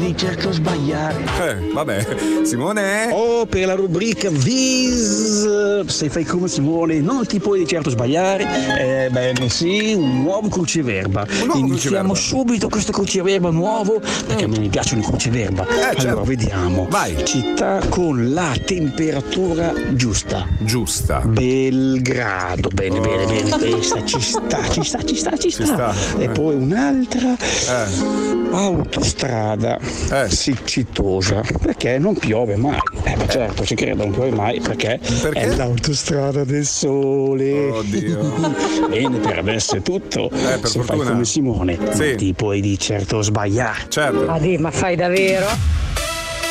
di certo sbagliare. Vabbè, Simone? Oh, per la rubrica Vis, se fai come Simone non ti puoi di certo sbagliare. Bene, sì, un nuovo cruciverba. Iniziamo subito questo cruciverba nuovo, perché a me mi piacciono i cruciverba. Certo. Allora, vediamo. Vai. Città con la temperatura giusta. Belgrado. Bene, questa ci sta. E poi un'altra autostrada siccitosa, perché non piove mai. Certo, ci credo, non piove mai perché è l'autostrada del sole. Oddio. Bene, per adesso è tutto. Per se fortuna. fai come Simone non ti puoi di certo sbagliare. Certo. Ma fai davvero?